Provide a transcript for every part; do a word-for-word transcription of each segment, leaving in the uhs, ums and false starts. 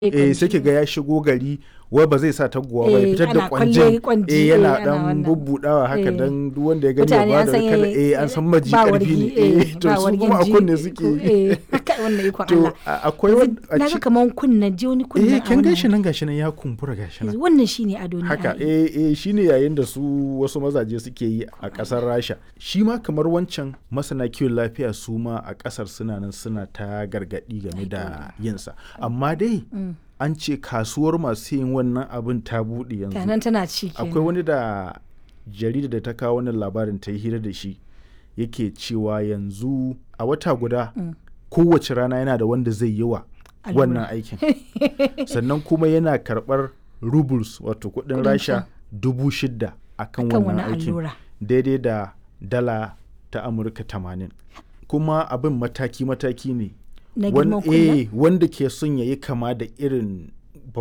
eh sai kiga ya shigo gari wai ba zai sa taguwa ba ya fitar da kwanjin eh yana dan bubbudawa haka dan duk wanda ya gani ya bada kala eh an san maji karfi ne eh to su kuma a kunne suke eh haka wannan ikon Allah akwai wani naga kaman kunna ji wani kunna eh kin gashi nan gashi nan ya kumbura gashi nan wannan shine ado ne haka eh eh shine yayin da su wasu mazaje suke yi a kasar Rasha shi ma kamar wancan masana kiwon lafiya su ma a kasar suna nan suna ta gargadi game da yinsa amma dai an ce kasuwar masu yin wannan abin ta buɗe yanzu. Tanan tana ci kenan. Akwai wani da jarida da ta kawo wannan labarin ta yi hira da shi yake cewa yanzu a wata guda mm. kowace rana yana da wanda zai yi wa wannan aikin. Sannan kuma yana karɓar rubles wato kuɗin Rasha dubu shida a kan wannan aikin. Daidai da dala ta Amurka tamanin. Kuma abin mataki-mataki ne. Na girman eh wanda ke son ya yi kama da irin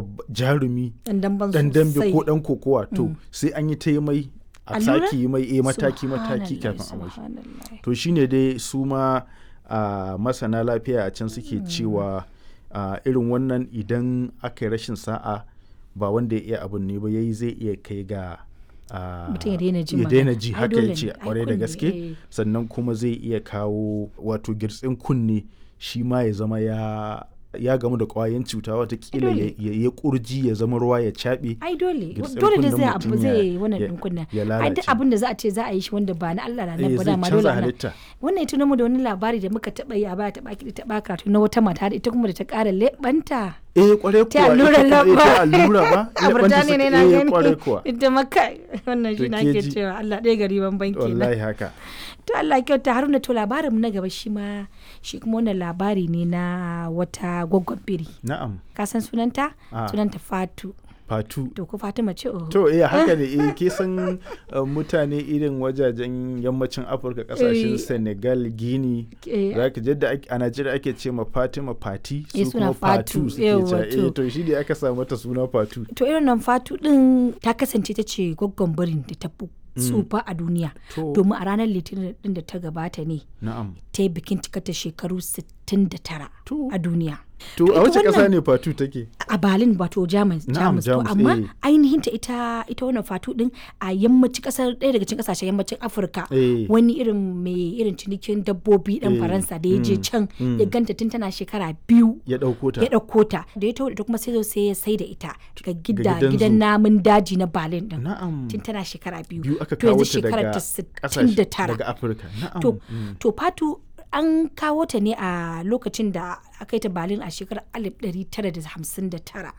jarumi dan dambe ko dan kokowa to mm. sai an yi ta yi mai a saki yi mai eh mataki mataki kafin a mashi to shine dai su ma uh, masana lafiya a can suke mm. cewa uh, irin wannan idan aka yi rashin sa'a ba wanda ya iya abun ne ba yayi zai iya kai ga Uh, mutum ya daina ji ya daina ji haka ya ce kwarai da gaske sannan kuma zai iya kawo wato girtsin kunne shi ma ya zama ya ya gamu da kwayan cuta watakila ya, ya, ya kurji ya zama ruwa ya caɓe ai dole dole da zai abu zai wannan din kunna ai duk abin da za a ce za a yi shi wanda ba na Allah na nan ba dama dole ana wannan ita mu da wani labari da muka taba yi a baya taba kidi taba karatu na wata mata da ita kuma da ta ƙara lebanta eh kware kuwa ta allura laba ta allura ba a Burtaniya ne na gani kware kuwa ita maka wannan shi nake cewa Allah ɗaya gari ban banki wallahi haka to Allah kyauta Haruna to labarin mu na gaba shi ma shi kuma wannan labari ne na wata gwaggon biri na'am ka san sunanta sunanta Fatu Fatu to ko Fatima ce oh to eh haka ne eh ke san mutane irin wajajen yammacin Afirka kasashen Senegal Guinea zaka jadda a Najeriya ake ce ma Fatima Fati su kuma Fatu suke cewa eh to shi ne aka samu mata suna Fatu to irin nan Fatu din ta kasance ta ce gwaggon birin da ta tsufa a duniya domin a ranar litinin din da ta gabata ne ta yi bikin cikata shekaru sittin da tara a duniya to a wace kasa ne Fatu take a Berlin wato Jamus Jamus to amma ainihin ta ita ita wannan Fatu din a yammacin kasar ɗaya daga cikin kasashen yammacin Afirka wani irin mai irin cinikin dabbobi dan Faransa da ya je can ya ganta tun tana shekara biyu ya dauko ta ya dauko ta da ya tawo da kuma sai sai ya sai da ita ga gida gidan namun daji na Berlin din tun tana shekara biyu aka kawo ta daga kasashe daga Afirka na'am to to Fatu an kawo ta ne a lokacin da aka yi ta Berlin a shekarar alif ɗari tara da hamsin da tara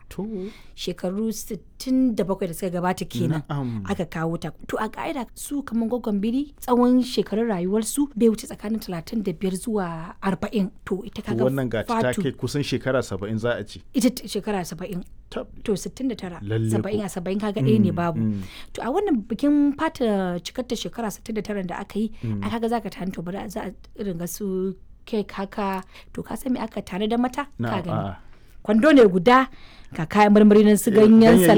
shekaru sittin da bakwai da suka gabata kenan aka kawo ta to a ka'ida su kamar gwaggon biri tsawon shekarun rayuwarsu bai wuce tsakanin talatin da biyar zuwa arba'in to ita kaga wannan ga ta kai kusan shekara saba'in za a ce ita shekara saba'in to sittin da tara saba'in a saba'in kaga ɗaya ne babu to a wannan bikin fata cikar ta shekara sittin da tara da aka yi a kaga zaka ta hanto bari za a irin ga su kek haka to ka san me aka tare da mata ka gani kwando ne guda ga kayan marmari nan su ganyen